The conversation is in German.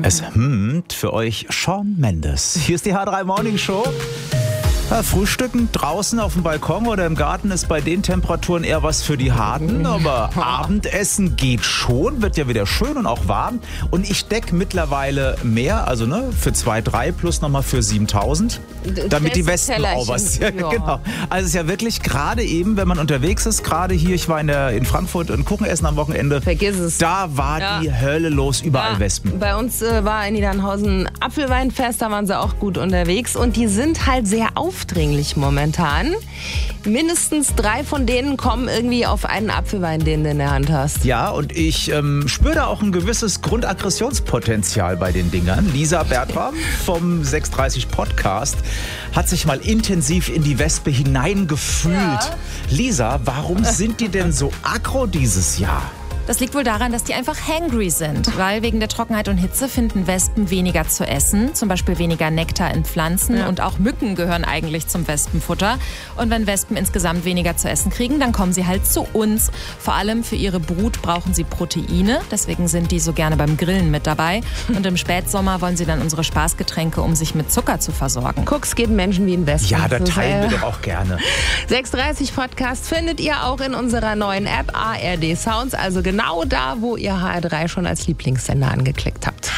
Es für euch Shawn Mendes. Hier ist die H3 Morning Show. Frühstücken draußen auf dem Balkon oder im Garten ist bei den Temperaturen eher was für die Harten, aber Abendessen geht schon, wird ja wieder schön und auch warm. Und ich decke mittlerweile mehr, also für 2.300 plus nochmal für 7.000, damit die Wespen auch was. Ja, genau. Also es ist ja wirklich gerade eben, wenn man unterwegs ist, gerade hier, ich war in Frankfurt und Kuchen essen am Wochenende. Vergiss es. Da war die Hölle los, überall Wespen. Bei uns war in Niedernhausen Apfelweinfest, da waren sie auch gut unterwegs und die sind halt sehr aufdringlich momentan. Mindestens 3 von denen kommen irgendwie auf einen Apfelwein, den du in der Hand hast. Ja, und ich spüre da auch ein gewisses Grundaggressionspotenzial bei den Dingern. Lisa Bertram vom 630 Podcast hat sich mal intensiv in die Wespe hineingefühlt. Ja. Lisa, warum sind die denn so aggro dieses Jahr? Das liegt wohl daran, dass die einfach hangry sind, weil wegen der Trockenheit und Hitze finden Wespen weniger zu essen, zum Beispiel weniger Nektar in Pflanzen und auch Mücken gehören eigentlich zum Wespenfutter. Und wenn Wespen insgesamt weniger zu essen kriegen, dann kommen sie halt zu uns. Vor allem für ihre Brut brauchen sie Proteine, deswegen sind die so gerne beim Grillen mit dabei. Und im Spätsommer wollen sie dann unsere Spaßgetränke, um sich mit Zucker zu versorgen. Guck's, geht Menschen wie ein Wespen. Ja, da teilen wir doch auch gerne. 630 Podcast findet ihr auch in unserer neuen App ARD Sounds, also genau da, wo ihr HR3 schon als Lieblingssender angeklickt habt.